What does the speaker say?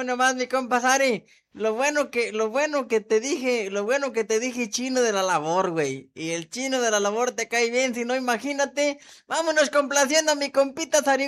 nomás, mi compa Sari. Lo bueno que te dije chino de la labor, güey. Y el chino de la labor te cae bien, si no, imagínate. Vámonos complaciendo a mi compita Sari.